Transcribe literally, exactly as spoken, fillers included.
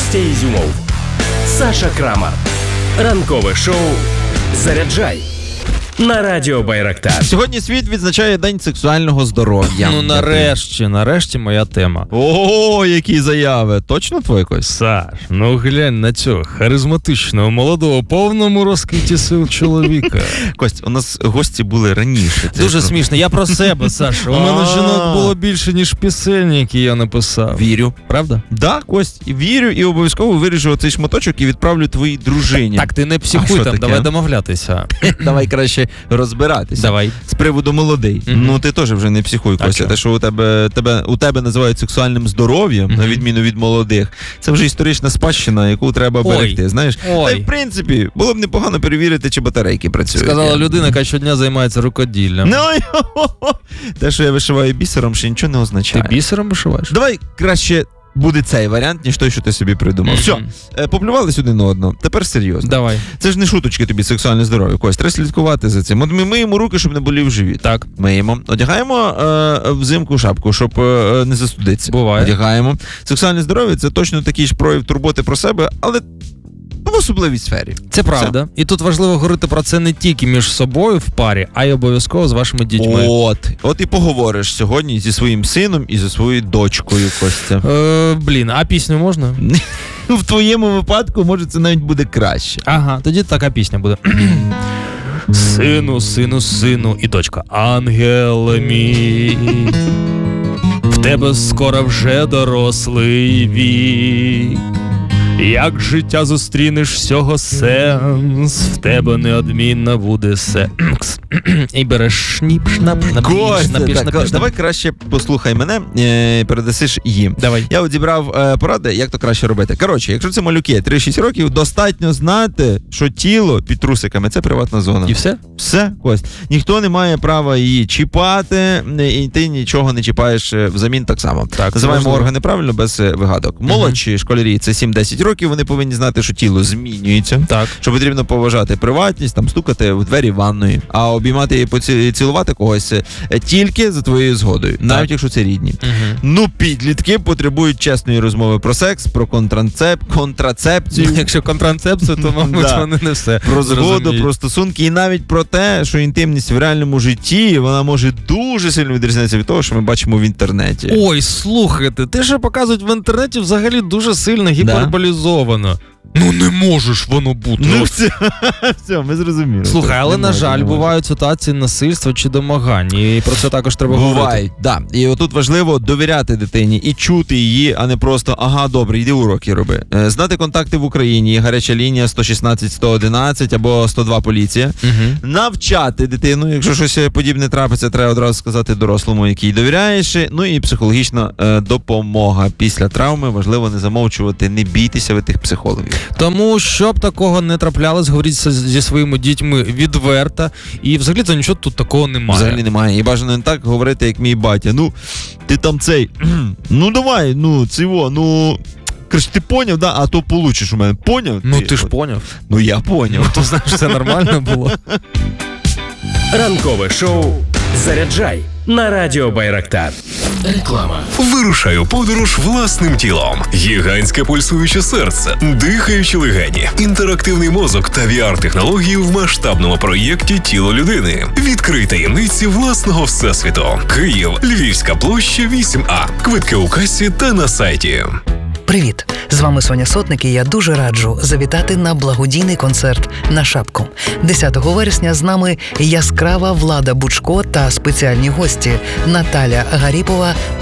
Костя Ізюмов, Саша Крамар. Ранкове шоу «Заряджай» на Радіо Байрактар. Сьогодні світ відзначає День сексуального здоров'я. Ну нарешті, нарешті моя тема. Ого, які заяви. Точно твоє, Кость? Саш, ну глянь на цього харизматичного, молодого, повному розквіті сил чоловіка. Кость, у нас гості були раніше. Це Дуже про... смішно. Я про себе, Саша. У мене жінок було більше, ніж пісень, які я написав. Вірю. Правда? Да, Кость, вірю і обов'язково виріжу цей шматочок і відправлю твоїй дружині. Так, ти не психуй там, давай домовлятися. Давай краще розбиратися. Давай. З приводу молодий. Mm-hmm. Ну, ти теж вже не психуй, Костя. Те, що у тебе, тебе, у тебе називають сексуальним здоров'ям, mm-hmm. на відміну від молодих, це вже історична спадщина, яку треба Ой. берегти, знаєш? Ой. Та й, в принципі, було б непогано перевірити, чи батарейки працюють. Сказала людина, яка щодня займається рукоділлям. Ну, те, що я вишиваю бісером, ще нічого не означає. Ти бісером вишиваєш? Давай краще буде цей варіант, ніж той, що ти собі придумав. Mm-hmm. Все, поплювались один на одного. Тепер серйозно. Давай. Це ж не шуточки тобі сексуальне здоров'я, Кость. Треба слідкувати за цим. От ми миємо руки, щоб не болів живіт. Так. Миємо. Одягаємо е, взимку шапку, щоб е, не застудитися. Буває. Одягаємо. Сексуальне здоров'я – це точно такий ж прояв турботи про себе, але в особливій сфері. Це правда. Все. І тут важливо говорити про це не тільки між собою в парі, а й обов'язково з вашими дітьми. От. От і поговориш сьогодні зі своїм сином і зі своєю дочкою, Костя. Е, блін, а пісню можна? В твоєму випадку, може, це навіть буде краще. Ага, тоді така пісня буде. Сину, сину, сину і дочка. Ангел мій, в тебе скоро вже дорослий вік. Як життя зустрінеш всього сенс, в тебе неодмінно буде секс. І береш шніп, шнап, шнап, Костя, шнап, так, шнап. давай краще послухай мене, е, передасиш їм. Давай. Я от зібрав е, поради, як то краще робити. Коротше, якщо це малюки три-шість років, достатньо знати, що тіло під трусиками – це приватна зона. І все? Все, Кость. Ніхто не має права її чіпати, і ти нічого не чіпаєш взамін так само. Так, називаємо органи правильно, без вигадок. Молодші uh-huh. школярі – це сім-десять років, вони повинні знати, що тіло змінюється, так. що потрібно поважати приватність, там стукати в двері ванної, а обіймати і поці... цілувати когось тільки за твоєю згодою, так. навіть якщо це рідні. Uh-huh. Ну, підлітки потребують чесної розмови про секс, про контрацеп... контрацепцію. Якщо контрацепцію, то, мабуть, да. вони не все про згоду, про стосунки і навіть про те, що інтимність в реальному житті, вона може дуже сильно відрізнятися від того, що ми бачимо в інтернеті. Ой, слухайте, те, що показують в інтернеті, взагалі дуже сильно гіперболізовано. Ну не можеш воно бути. Ну все, все, ми зрозуміли. Слухай, але, на жаль, бувають ситуації насильства чи домагань, і про це також треба говорити. Бувають, так. Да. І отут важливо довіряти дитині і чути її, а не просто, ага, добре, йди уроки роби. Знати контакти в Україні, гаряча лінія сто шістнадцять сто одинадцять або сто два поліція. Угу. Навчати дитину, якщо щось подібне трапиться, треба одразу сказати дорослому, який довіряєш. Ну і психологічна е, допомога після травми. Важливо не замовчувати, не бійтеся ви тих психологів. Тому, щоб такого не траплялось, говоріть зі своїми дітьми відверто, і взагалі-то нічого тут такого немає. Взагалі немає. І бажано не так говорити, як мій батя. Ну, ти там цей, ну давай, ну, цього, ну... Короче, ти поняв, да? А то получиш у мене. Поняв? Ну, ти, ти ж поняв. Ну, я поняв. Ну, то, знаєш, це нормально було. Ранкове шоу «Заряджай» на Радіо Байрактар. Реклама. Вирушаю подорож власним тілом. Гігантське пульсуюче серце, дихаючі легені, інтерактивний мозок та ві ар-технології в масштабному проєкті «Тіло людини». Відкрий таємниці власного всесвіту. Київ, Львівська площа, вісім А. Квитки у касі та на сайті. Привіт! З вами Соня Сотник, і я дуже раджу завітати на благодійний концерт на Шапку. десятого вересня з нами яскрава Влада Бучко та спеціальні гості Наталя Гаріпова,